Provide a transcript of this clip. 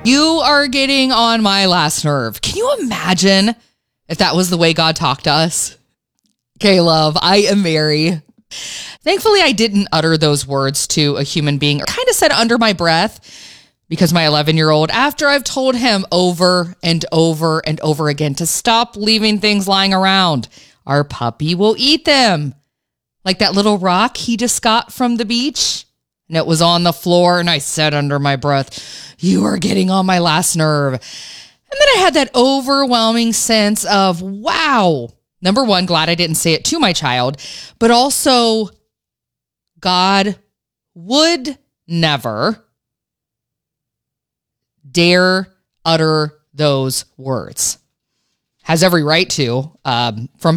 You are getting on my last nerve. Can you imagine if that was the way God talked to us? Okay, love, I am Mary. Thankfully, I didn't utter those words to a human being, or kind of said under my breath, because my 11-year-old, after I've told him over and over and over again to stop leaving things lying around, our puppy will eat them. Like that little rock he just got from the beach, and it was on the floor, and I said under my breath, you are getting on my last nerve. And then I had that overwhelming sense of, wow. Number one, glad I didn't say it to my child, but also God would never dare utter those words. Has every right to, from